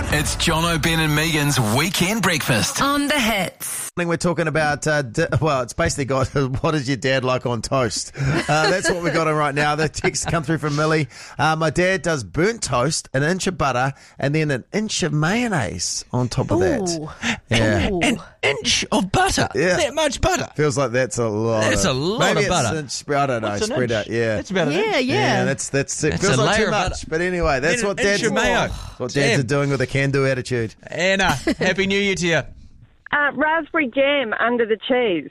It's Jono, Ben and Megan's Weekend Breakfast. On the Hits. We're talking about, it's basically got, what is your dad like on toast? That's what we got on right now. The text come through from Millie. My dad does burnt toast, an inch of butter, and then an inch of mayonnaise on top of that. Yeah. An inch of butter? Yeah. That much butter? Feels like that's a lot. That's a lot of butter. I don't know, spread out. Yeah. That's about an inch. Yeah, that's it. Feels a like layer too of much. butter. But anyway, that's Then what an inch dads of mayo. what dads are doing with a can-do attitude. Anna, Happy New Year to you. Raspberry jam under the cheese.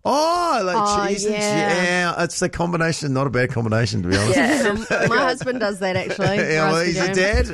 Cheese and yeah, it's a combination, not a bad combination to be honest. Yeah. My husband does that actually. Yeah, well, he's a dad.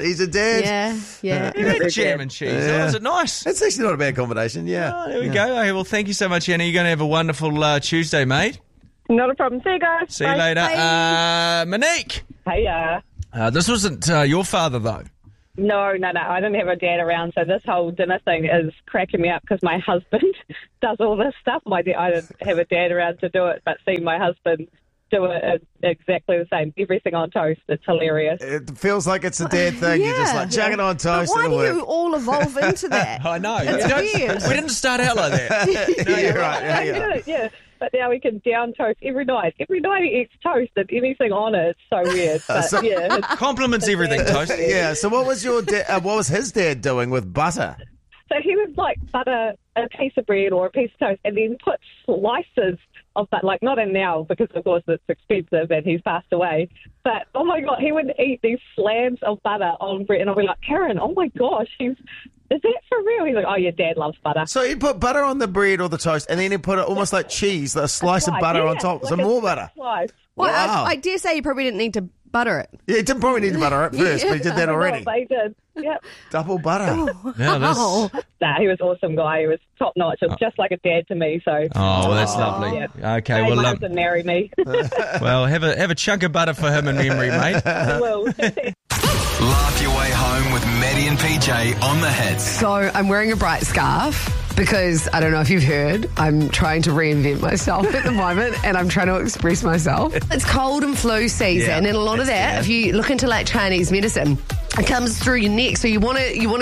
Yeah. You had jam and cheese. Yeah. Oh, is it nice? It's actually not a bad combination, yeah. Oh, there we go. Okay, well, thank you so much, Anna. You're going to have a wonderful Tuesday, mate. Not a problem. See you guys. See you later. Monique. Hey, This wasn't your father, though. No, I didn't have a dad around, so this whole dinner thing is cracking me up because my husband does all this stuff. I didn't have a dad around to do it, but seeing my husband do it exactly the same. Everything on toast. It's hilarious. It feels like it's a dad thing. You just like chuck it on toast. But why it'll do you work. all evolve into that? I know. It's weird. We didn't start out like that. No, you're right. Yeah. But now we can down toast every night. Every night he eats toast and anything on it. It's so weird. But Compliments everything, toast. Yeah. So what was your what was his dad doing with butter? So he would like butter a piece of bread or a piece of toast and then put slices of that, like not in now because of course it's expensive and he's passed away. But oh my God, he would eat these slabs of butter on bread and I'll be like, Karen, oh my gosh, is that for real? He's like, oh, your dad loves butter. So he'd put butter on the bread or the toast and then he'd put it almost like cheese, a slice of butter on top. So more butter. Slice. Well, Wow. I dare say you probably didn't need to butter it. Yeah, he didn't probably need to butter it first, but he did that already. They did. Yep. Double butter. Yeah, Oh. Nah, he was an awesome guy. He was top notch. It was just like a dad to me. So. Oh, well, that's lovely. Yeah. Okay, Hey, my well, husband married me. well, have a chunk of butter for him in memory, mate. I will. Laugh your way home with Maddie and PJ on the Hits. So I'm wearing a bright scarf because, I don't know if you've heard, I'm trying to reinvent myself at the moment and I'm trying to express myself. It's cold and flu season and a lot of that, if you look into like Chinese medicine, it comes through your neck, so you want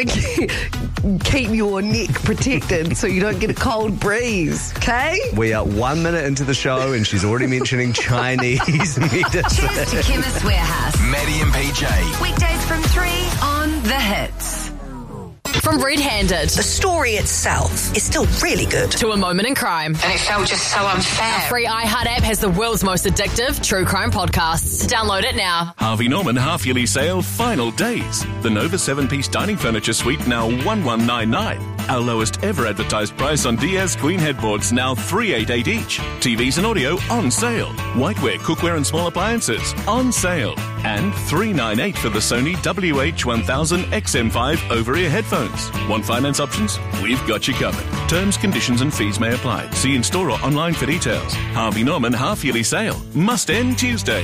to keep your neck protected so you don't get a cold breeze, okay? We are 1 minute into the show and she's already mentioning Chinese medicine. Cheers to Chemist Warehouse. Maddie and PJ. Weekdays from 3 on the Hits. From Red Handed The story itself is still really good. to A Moment in Crime. And it felt just so unfair. Free iHeart app has the world's most addictive true crime podcasts. Download it now. Harvey Norman half-yearly sale final days. The Nova 7-piece dining furniture suite now $1,199. Our lowest ever advertised price on Diaz Queen headboards now $388 each. TVs and audio on sale. Whiteware, cookware and small appliances on sale. And $398 for the Sony WH-1000 XM5 over-ear headphones. Want finance options? We've got you covered. Terms, conditions and fees may apply. See in-store or online for details. Harvey Norman half-yearly sale. Must end Tuesday.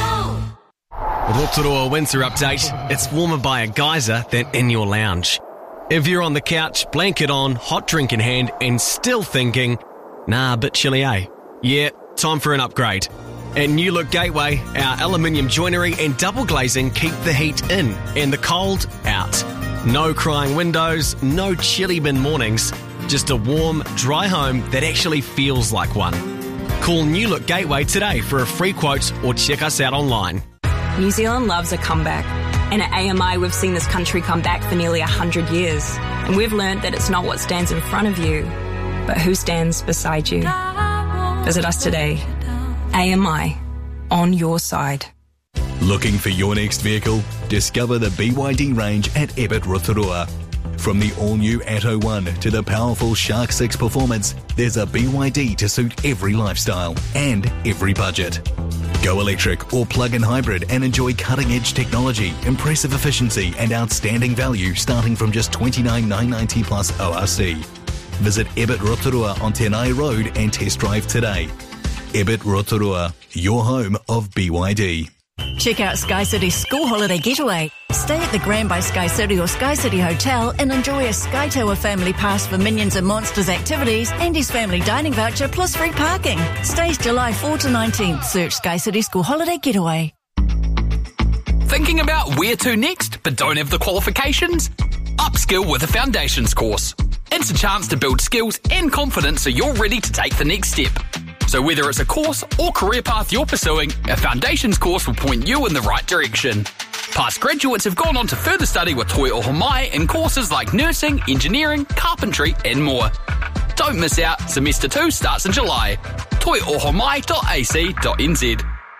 Rotorua winter update. It's warmer by a geyser than in your lounge. If you're on the couch, blanket on, hot drink in hand, and still thinking, nah, a bit chilly, eh? Yeah, time for an upgrade. At New Look Gateway, our aluminium joinery and double glazing keep the heat in and the cold out. No crying windows, no chilly bin mornings, just a warm, dry home that actually feels like one. Call New Look Gateway today for a free quote or check us out online. New Zealand loves a comeback. And at AMI, we've seen this country come back for nearly 100 years. And we've learned that it's not what stands in front of you, but who stands beside you. Visit us today. AMI, on your side. Looking for your next vehicle? Discover the BYD range at Ebit Rotorua. From the all-new Atto 1 to the powerful Shark 6 Performance, there's a BYD to suit every lifestyle and every budget. Go electric or plug-in hybrid and enjoy cutting-edge technology, impressive efficiency and outstanding value starting from just $29,990 plus ORC. Visit Ebit Rotorua on Tenai Road and test drive today. Ebit Rotorua, your home of BYD. Check out Sky City School Holiday Getaway. Stay at the Grand by Sky City or Sky City Hotel and enjoy a Sky Tower family pass for Minions and Monsters activities and his family dining voucher plus free parking. Stays July 4 to 19th. Search Sky City School Holiday Getaway. Thinking about where to next, but don't have the qualifications? upskill with a foundations course. It's a chance to build skills and confidence so you're ready to take the next step. So whether it's a course or career path you're pursuing, a foundations course will point you in the right direction. Past graduates have gone on to further study with Toi Oho Mai in courses like nursing, engineering, carpentry and more. Don't miss out, Semester 2 starts in July. toiohomai.ac.nz.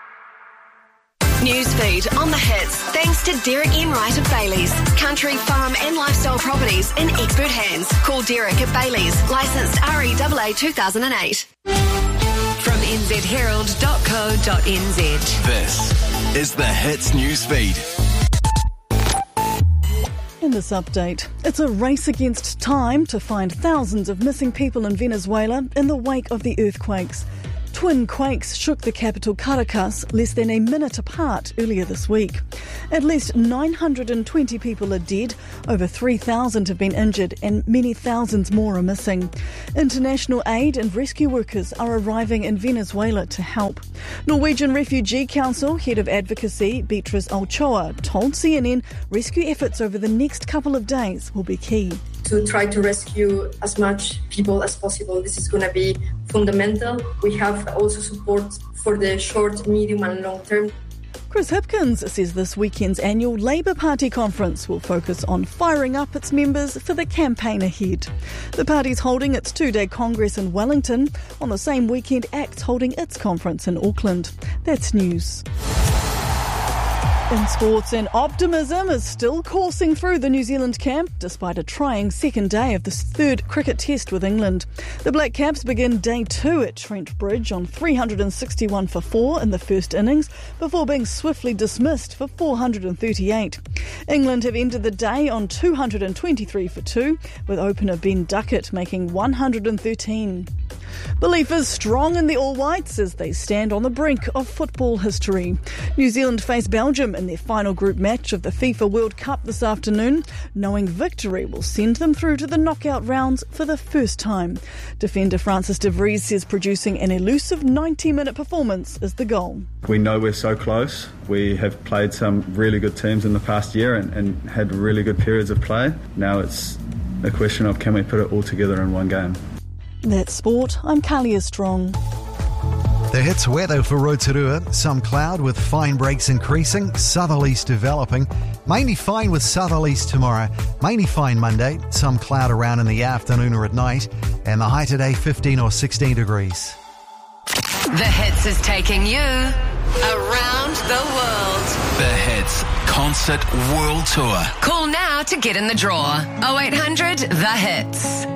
Newsfeed on the hits, thanks to Derek Enright of Bailey's. Country, farm and lifestyle properties in expert hands. Call Derek at Bailey's, licensed REAA 2008. From nzherald.co.nz. This is the Hits Newsfeed. In this update, it's a race against time to find thousands of missing people in Venezuela in the wake of the earthquakes. Twin quakes shook the capital Caracas less than a minute apart earlier this week. At least 920 people are dead, over 3,000 have been injured and many thousands more are missing. International aid and rescue workers are arriving in Venezuela to help. Norwegian Refugee Council head of advocacy Beatrice Ochoa told CNN rescue efforts over the next couple of days will be key. To try to rescue as much people as possible. This is going to be fundamental. We have also support for the short, medium and long term. Chris Hipkins says this weekend's annual Labour Party conference will focus on firing up its members for the campaign ahead. The party's holding its two-day congress in Wellington. On the same weekend, ACT's holding its conference in Auckland. That's news. In sports, and optimism is still coursing through the New Zealand camp despite a trying second day of the third cricket test with England. The Black Caps begin day 2 at Trent Bridge on 361 for 4 in the first innings before being swiftly dismissed for 438. England have ended the day on 223 for 2 with opener Ben Duckett making 113. Belief is strong in the All Whites as they stand on the brink of football history. New Zealand face Belgium in their final group match of the FIFA World Cup this afternoon. Knowing victory will send them through to the knockout rounds for the first time. Defender Francis de Vries says producing an elusive 90-minute performance is the goal. We know we're so close. We have played some really good teams in the past year and had really good periods of play. Now it's a question of can we put it all together in one game. That's sport. I'm Kalia Strong. The hits weather for Rotorua. Some cloud with fine breaks increasing, southerlies developing. Mainly fine with southerlies tomorrow. Mainly fine Monday. Some cloud around in the afternoon or at night. And the high today 15 or 16 degrees. The Hits is taking you around the world. The Hits Concert World Tour. Call now to get in the draw. 0800 The Hits.